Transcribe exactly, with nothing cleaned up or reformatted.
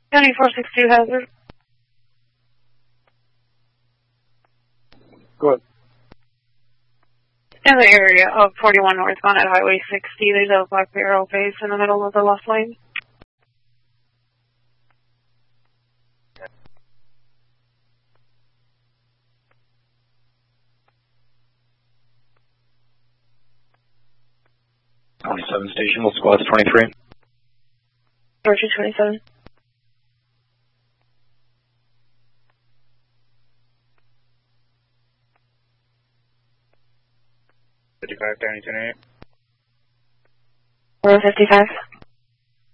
County four six two hazard. Go ahead. In the area of forty-one northbound at Highway sixty, there's a black barrel base in the middle of the left lane. twenty-seven station, we'll squad twenty-three. Georgia twenty-seven. fifty-five, County ten eight. Row fifty-five.